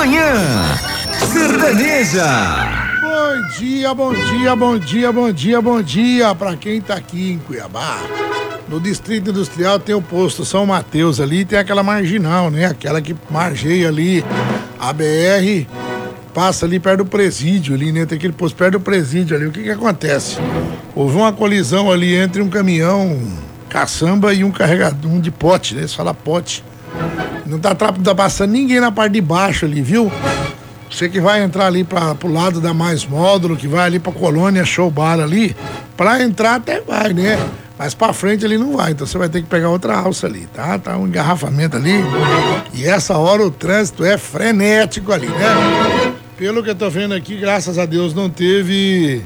Manhã Sertaneja. Bom dia, bom dia, bom dia, bom dia, bom dia pra quem tá aqui em Cuiabá. No Distrito Industrial tem o posto São Mateus ali, tem aquela marginal, né? Aquela que margeia ali a BR, passa ali perto do presídio ali, né? Tem aquele posto perto do presídio ali. O que acontece? Houve uma colisão ali entre um caminhão caçamba e um carregador, um de pote, né? Você fala pote. Não tá passando ninguém na parte de baixo ali, viu? Você que vai entrar ali pro lado da Mais Módulo, que vai ali pra Colônia Show Bar ali, pra entrar até vai, né? Mas pra frente ali não vai, então você vai ter que pegar outra alça ali, tá? Tá um engarrafamento ali. E essa hora o trânsito é frenético ali, né? Pelo que eu tô vendo aqui, graças a Deus não teve